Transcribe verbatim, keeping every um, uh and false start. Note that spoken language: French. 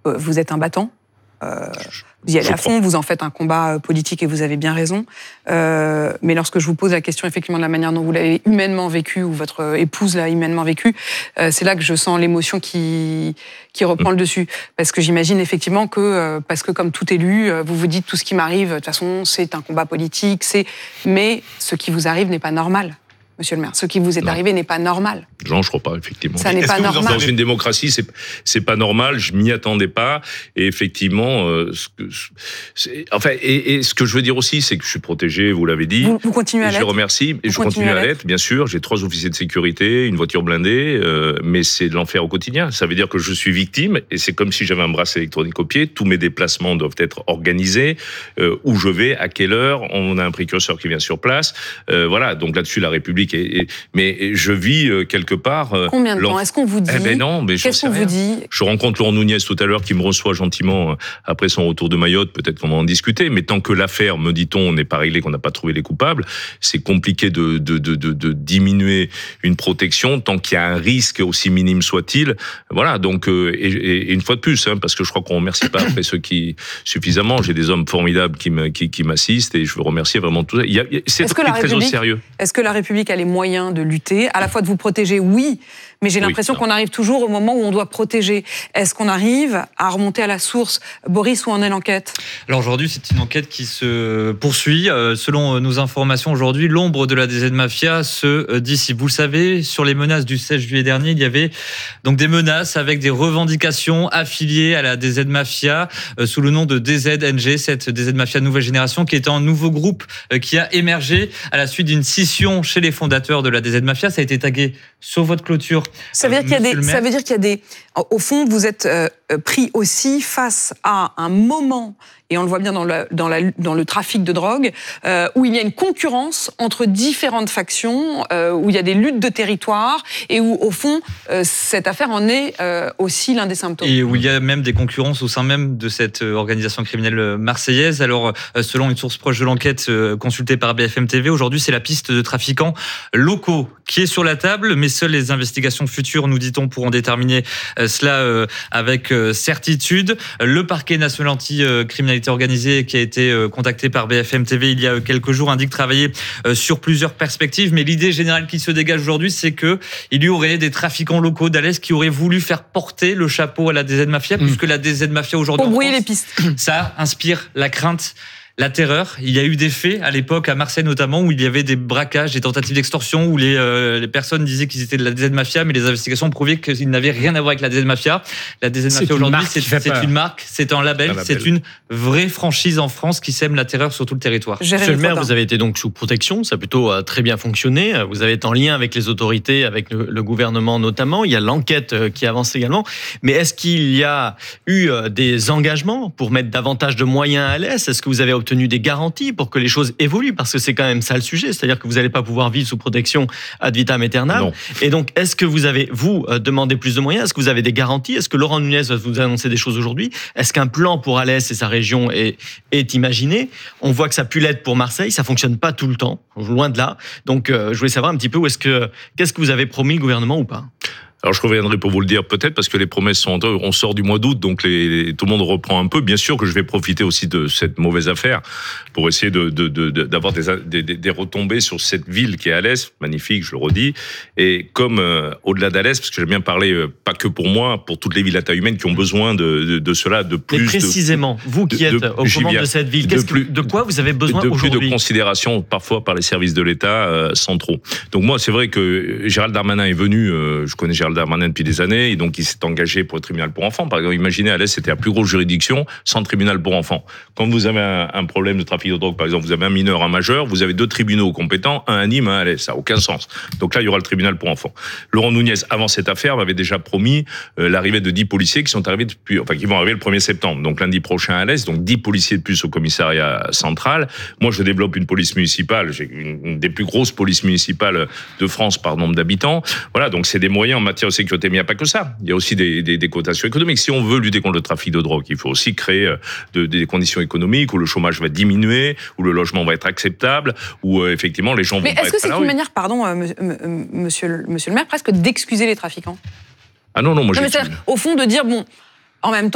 vous êtes un battant. Euh, vous y allez à fond, vous en faites un combat politique et vous avez bien raison. Euh, mais lorsque je vous pose la question effectivement de la manière dont vous l'avez humainement vécu ou votre épouse l'a humainement vécu, euh, c'est là que je sens l'émotion qui qui reprend mmh. le dessus. Parce que j'imagine effectivement que euh, parce que comme tout élu, euh, vous vous dites tout ce qui m'arrive, de toute façon c'est un combat politique, c'est mais ce qui vous arrive n'est pas normal. Monsieur le maire, ce qui vous est non. arrivé n'est pas normal. Non, je crois pas, effectivement. Ça n'est pas normal. Dans une démocratie, c'est c'est pas normal. Je m'y attendais pas. Et effectivement, euh, ce que, c'est, enfin, et, et ce que je veux dire aussi, c'est que je suis protégé. Vous l'avez dit. Vous, vous continuez à l'être. Je remercie. Vous je continue à l'être, bien sûr. J'ai trois officiers de sécurité, une voiture blindée, euh, mais c'est de l'enfer au quotidien. Ça veut dire que je suis victime, et c'est comme si j'avais un bracelet électronique au pied. Tous mes déplacements doivent être organisés. Euh, où je vais, à quelle heure. On a un précurseur qui vient sur place. Euh, voilà. Donc là-dessus, la République. Et, et, mais je vis euh, quelque part. Euh, Combien de temps ? Est-ce qu'on vous dit ? Eh ben non, mais Qu'est-ce qu'on vous dit ? Je rencontre Laurent Nunez tout à l'heure qui me reçoit gentiment euh, après son retour de Mayotte. Peut-être qu'on va en discuter. Mais tant que l'affaire, me dit-on, n'est pas réglée, qu'on n'a pas trouvé les coupables, c'est compliqué de, de, de, de, de diminuer une protection tant qu'il y a un risque aussi minime soit-il. Voilà. Donc euh, et, et une fois de plus, hein, parce que je crois qu'on remercie pas après ceux qui suffisamment. J'ai des hommes formidables qui me, qui, qui m'assistent et je veux remercier vraiment tout ça. Il y a, c'est est-ce que la très au sérieux. Est-ce que la République a les moyens de lutter, à la fois de vous protéger, oui, mais j'ai l'impression oui, qu'on arrive toujours au moment où on doit protéger. Est-ce qu'on arrive à remonter à la source ? Boris, où en est l'enquête ? Alors aujourd'hui, c'est une enquête qui se poursuit. Euh, selon nos informations aujourd'hui, l'ombre de la D Z Mafia se dissipe. Vous le savez, sur les menaces du seize juillet dernier, il y avait donc des menaces avec des revendications affiliées à la D Z Mafia euh, sous le nom de D Z N G, cette D Z Mafia nouvelle génération qui est un nouveau groupe euh, qui a émergé à la suite d'une scission chez les fondateurs de la D Z Mafia. Ça a été tagué sur votre clôture. Ça veut dire qu'il y a des, ça veut dire qu'il y a des, au fond, vous êtes euh, pris aussi face à un moment, et on le voit bien dans le, dans la, dans le trafic de drogue, euh, où il y a une concurrence entre différentes factions, euh, où il y a des luttes de territoire, et où, au fond, euh, cette affaire en est euh, aussi l'un des symptômes. Et où il y a même des concurrences au sein même de cette organisation criminelle marseillaise. Alors, euh, selon une source proche de l'enquête euh, consultée par B F M T V, aujourd'hui, c'est la piste de trafiquants locaux qui est sur la table, mais seules les investigations futures, nous dit-on, pourront déterminer euh, cela euh, avec euh, certitude. Le parquet national anti-criminalité organisée, qui a été euh, contacté par B F M T V il y a quelques jours, indique travailler euh, sur plusieurs perspectives, mais l'idée générale qui se dégage aujourd'hui, c'est que il y aurait des trafiquants locaux d'Alès qui auraient voulu faire porter le chapeau à la D Z Mafia, mmh. puisque la D Z Mafia aujourd'hui, pour brouiller les pistes, ça inspire la crainte, la terreur. Il y a eu des faits à l'époque, à Marseille notamment, où il y avait des braquages, des tentatives d'extorsion, où les, euh, les personnes disaient qu'ils étaient de la D Z Mafia, mais les investigations prouvaient qu'ils n'avaient rien à voir avec la D Z Mafia. La D Z Mafia aujourd'hui, c'est, c'est une marque, c'est un label, un label, c'est une vraie franchise en France qui sème la terreur sur tout le territoire. Monsieur le maire, vous avez été donc sous protection, ça a plutôt euh, très bien fonctionné. Vous avez été en lien avec les autorités, avec le, le gouvernement notamment. Il y a l'enquête euh, qui avance également. Mais est-ce qu'il y a eu euh, des engagements pour mettre davantage de moyens à l'Est ? Est-ce que vous avez obtenu des garanties pour que les choses évoluent, parce que c'est quand même ça le sujet, c'est-à-dire que vous n'allez pas pouvoir vivre sous protection ad vitam aeternam. Non. Et donc, est-ce que vous avez, vous, demandé plus de moyens ? Est-ce que vous avez des garanties ? Est-ce que Laurent Nunez va vous annoncer des choses aujourd'hui ? Est-ce qu'un plan pour Alès et sa région est, est imaginé ? On voit que ça a pu l'être pour Marseille, ça fonctionne pas tout le temps, loin de là. Donc, euh, je voulais savoir un petit peu où est-ce que, qu'est-ce que vous avez promis le gouvernement ou pas ? Alors je reviendrai pour vous le dire peut-être parce que les promesses sont on sort du mois d'août donc les, les, tout le monde reprend un peu. Bien sûr que je vais profiter aussi de cette mauvaise affaire pour essayer de, de, de, de d'avoir des, des, des retombées sur cette ville qui est Alès, magnifique, je le redis. Et comme euh, au-delà d'Alès, parce que j'aime bien parler euh, pas que pour moi, pour toutes les villes à taille humaine qui ont besoin de, de, de cela, de plus. Mais précisément, de, vous qui de, êtes de, au commande de, de cette ville, de, plus, que, de quoi vous avez besoin de aujourd'hui ? De plus de considération parfois par les services de l'État euh, centraux. Donc moi, c'est vrai que Gérald Darmanin est venu. Euh, je connais Gérald Darmanin depuis des années. Et donc, il s'est engagé pour le tribunal pour enfants. Par exemple, imaginez, Alès, c'était la plus grosse juridiction sans tribunal pour enfants. Quand vous avez un, un problème de trafic de drogue, par exemple, vous avez un mineur, un majeur, vous avez deux tribunaux compétents, un à Nîmes, un à Alès. Ça n'a aucun sens. Donc là, il y aura le tribunal pour enfants. Laurent Nunez, avant cette affaire, m'avait déjà promis euh, l'arrivée de dix policiers qui sont arrivés depuis, enfin, qui vont arriver le premier septembre. Donc lundi prochain à Alès. Donc dix policiers de plus au commissariat central. Moi, je développe une police municipale. J'ai une, une des plus grosses polices municipales de France par nombre d'habitants. Voilà. Donc c'est des moyens en matière de sécurité. Mais il n'y a pas que ça. Il y a aussi des, des, des cotations économiques. Si on veut lutter contre le trafic de drogue, il faut aussi créer de, des conditions économiques où le chômage va diminuer, où le logement va être acceptable, où euh, effectivement les gens vont. Mais pas est-ce que être c'est une rue. manière, pardon, euh, monsieur, le, monsieur le maire, presque d'excuser les trafiquants ? Ah non, non, moi non, j'ai. Mais au fond, de dire bon, en même temps.